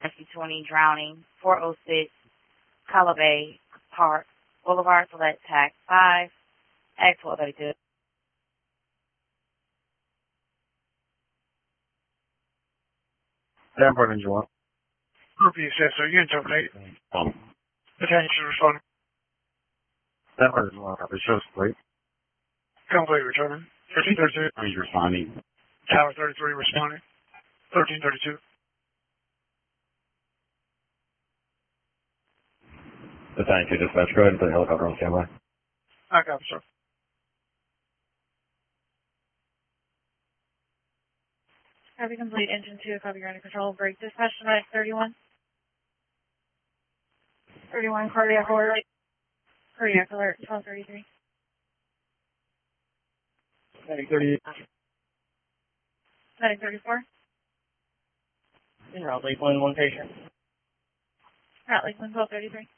20 drowning, 406 Calabay Park, Boulevard, Select, Tax 5, Act 1232. Davenport and Joel. Group assessor, you interpret. Attention responding. Davenport and Joel, copy. Shows complete. Complete returning. 1332. He's responding. Tower 33 responding. 1332. Battalion 2 dispatch, go ahead and put a helicopter on standby. I copy, sir. Copy complete. Engine 2, copy, you're under control. Break dispatch to medic 31. 31, cardiac alert. Cardiac alert, 1233. Medic 38. Medic 34. In route, Lakeland, one patient. Route Lakeland, 1233.